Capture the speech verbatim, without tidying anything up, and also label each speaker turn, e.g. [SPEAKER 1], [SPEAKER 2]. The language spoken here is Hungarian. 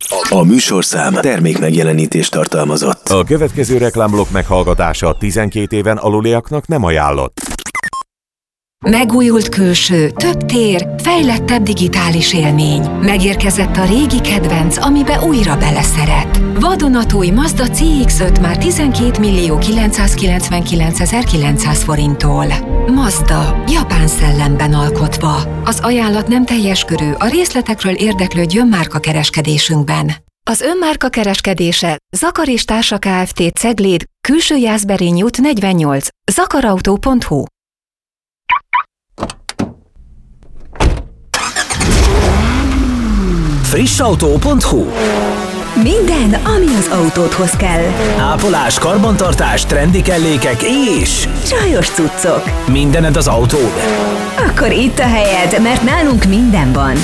[SPEAKER 1] A műsorszám termék megjelenítést tartalmazott.
[SPEAKER 2] A következő reklámblokk meghallgatása tizenkét éven aluliaknak nem ajánlott.
[SPEAKER 3] Megújult külső, több tér, fejlettebb digitális élmény. Megérkezett a régi kedvenc, amibe újra beleszeret. Vadonatúj Mazda cé iksz öt már tizenkét millió kilencszázkilencvenkilencezer-kilencszáz forinttól. Mazda, japán szellemben alkotva. Az ajánlat nem teljes körű, a részletekről érdeklődjön márkakereskedésünkben. Az önmárka kereskedése Zakar és Társa Kft. Cegléd, Külső Jászberény út negyvennyolc, zakarautó pont hu.
[SPEAKER 4] Frissautó pont hu.
[SPEAKER 5] Minden, ami az autódhoz kell.
[SPEAKER 4] Ápolás, karbantartás, trendi kellékek és
[SPEAKER 5] csajos cuccok.
[SPEAKER 4] mindened az autód.
[SPEAKER 5] Akkor itt a helyed, mert nálunk minden van.